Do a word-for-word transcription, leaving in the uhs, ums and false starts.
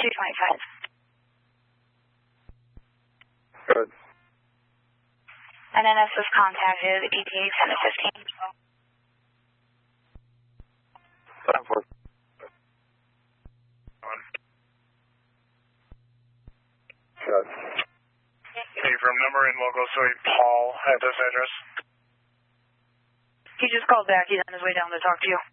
two twenty-five. Good. And N S was contacted, E T A seven fifteen. Time for. Good. Confirm number and logo, so Paul at this address. He just called back. He's on his way down to talk to you.